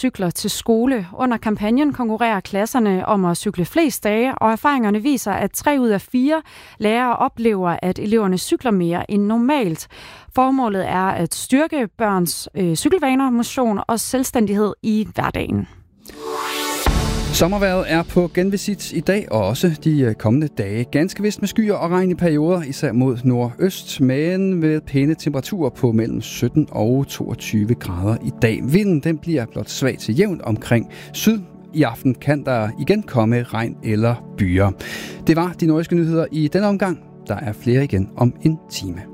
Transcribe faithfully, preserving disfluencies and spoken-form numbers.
cykler til skole. Under kampagnen konkurrerer klasserne om at cykle flest dage, og erfaringerne viser, at tre ud af fire lærere oplever, at eleverne cykler mere end normalt. Formålet er at styrke børns øh, cykelvaner, motion og selvstændighed i hverdagen. Sommervejret er på genvisit i dag og også de kommende dage. Ganske vist med skyer og regn i perioder, især mod nordøst, men med pæne temperaturer på mellem sytten og toogtyve grader i dag. Vinden den bliver blot svag til jævnt omkring syd. I aften kan der igen komme regn eller byer. Det var de nordiske nyheder i denne omgang. Der er flere igen om en time.